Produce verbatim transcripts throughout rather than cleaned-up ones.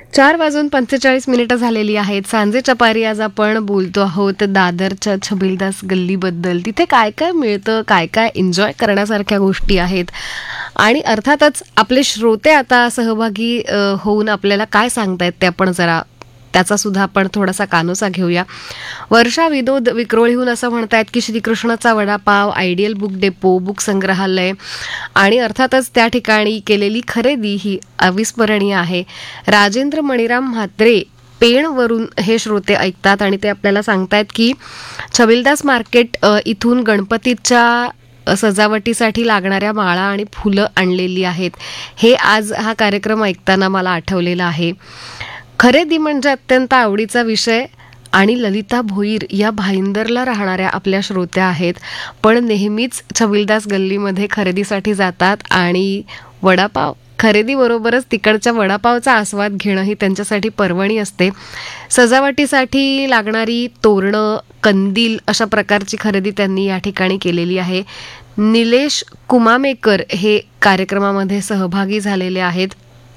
चार वाजून पंचेचाळीस मिनिटं झालेली आहेत. सांजेच्या पारी आज आपण बोलतो आहोत दादरच्या छबिलदास गल्लीबद्दल. तिथे काय काय मिळतं, काय काय एन्जॉय करण्यासारख्या गोष्टी आहेत आणि अर्थातच आपले श्रोते आता सहभागी अ, होऊन आपल्याला काय सांगतायत ते आपण जरा त्याचा सुद्धा आपण थोडासा कानोसा घेऊया. वर्षा विनोद विक्रोळीहून असं म्हणतायत की श्रीकृष्णाचा vada pav, ideal book depot, book संग्रहालय आणि अर्थातच त्या ठिकाणी केलेली खरेदी ही अविस्मरणीय आहे. राजेंद्र मणिराम म्हात्रे पेणवरून हे श्रोते ऐकतात आणि ते आपल्याला सांगतायत की छबिलदास मार्केट अ, इथून गणपतीच्या सजावटीसाठी लागणाऱ्या माळा आणि फुलं आणलेली आहेत. हे आज हा कार्यक्रम ऐकताना मला आठवलेलं आहे. खरेदी म्हणजे अत्यंत आवडीचा विषय आणि ललिता भोईर या भाईंदरला राहणाऱ्या आपल्या श्रोत्या आहेत, पण नेहमीच छबिलदास गल्लीमध्ये खरेदीसाठी जातात आणि वडापाव खरेदीबरोबरच तिकडच्या वडापावचा आस्वाद घेणं ही त्यांच्यासाठी पर्वणी असते. सजावटीसाठी लागणारी तोरणं, कंदील अशा प्रकारची खरेदी त्यांनी या ठिकाणी केलेली आहे. निलेश कुमामेकर हे कार्यक्रमामध्ये सहभागी झालेले आहेत.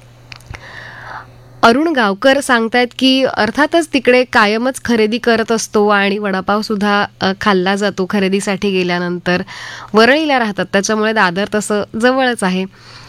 अरुण गावकर सांगतायत की अर्थातच तिकडे कायमच खरेदी करत असतो आणि वडापाव सुद्धा खाल्ला जातो खरेदीसाठी गेल्यानंतर. वरळीला राहतात त्याच्यामुळे दादर तसं जवळच आहे.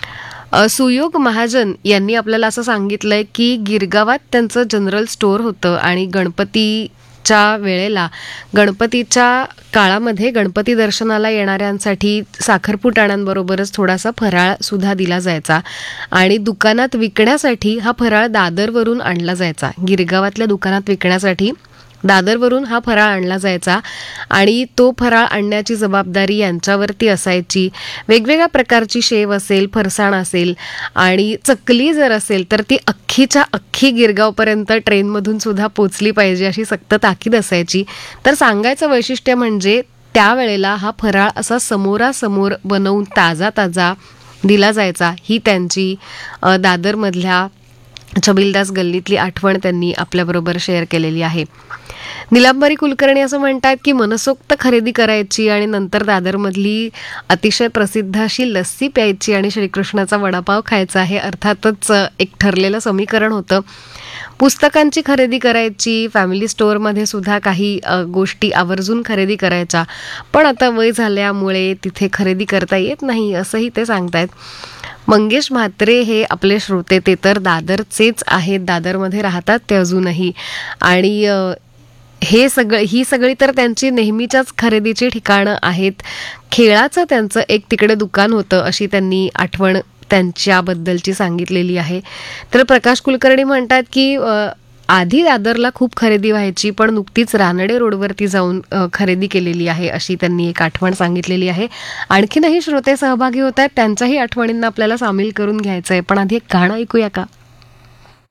सुयोग महाजन यांनी आपल्याला असं सांगितलंय की गिरगावात त्यांचं जनरल स्टोअर होतं आणि गणपतीच्या वेळेला गणपतीच्या काळामध्ये गणपती दर्शनाला येणाऱ्यांसाठी साखरपुटाण्यांबरोबरच थोडासा फराळ सुद्धा दिला जायचा आणि दुकानात विकण्यासाठी हा फराळ दादरवरून आणला जायचा. गिरगावातल्या दुकानात विकण्यासाठी दादरवरून हा फराळ आणला जायचा आणि तो फराळ आणण्याची जबाबदारी यांच्यावरती असायची. वेगवेगळ्या प्रकारची शेव असेल, फरसाण असेल आणि चकली जर असेल तर ती अख्खीच्या अख्खी गिरगावपर्यंत ट्रेनमधून सुद्धा पोचली पाहिजे अशी सक्त ताकीद असायची. तर सांगायचं वैशिष्ट्य म्हणजे त्यावेळेला हा फराळ असा समोरासमोर बनवून ताजा ताजा दिला जायचा. ही त्यांची अ, दादरमधल्या छबिलदास गल्लीतली आठवण त्यांनी आपल्याबरोबर शेअर केलेली आहे. निलांबरी कुलकर्णी असं म्हणतात की मनसोक्त खरेदी करायची आणि नंतर दादरमधली अतिशय प्रसिद्ध अशी लस्सी प्यायची आणि श्रीकृष्णाचा वडापाव खायचा. हे अर्थातच एक ठरलेलं समीकरण होतं. पुस्तकांची खरेदी करायची, फॅमिली स्टोअरमध्ये सुद्धा काही अ, गोष्टी आवर्जून खरेदी करायच्या, पण आता वय झाल्यामुळे तिथे खरेदी करता येत नाही असंही ते सांगतायत. मंगेश म्हात्रे हे आपले श्रोते ते तर दादरचेच आहेत, दादरमध्ये राहतात ते अजूनही आणि अ, हे सगळं ही सगळी तर त्यांची नेहमीच्याच खरेदीची ठिकाणं आहेत. खेळाचं त्यांचं एक तिकडे दुकान होतं अशी त्यांनी आठवण त्यांच्याबद्दलची सांगितलेली आहे. तर प्रकाश कुलकर्णी म्हणतात की अ, आधी दादरला खूप खरेदी व्हायची पण नुकतीच रानडे रोडवरती जाऊन अ, खरेदी केलेली आहे अशी त्यांनी एक आठवण सांगितलेली आहे. आणखीनही श्रोते सहभागी होत आहेत, त्यांच्याही आठवणींना आपल्याला सामील करून घ्यायचं आहे, पण आधी एक गाणं ऐकूया का?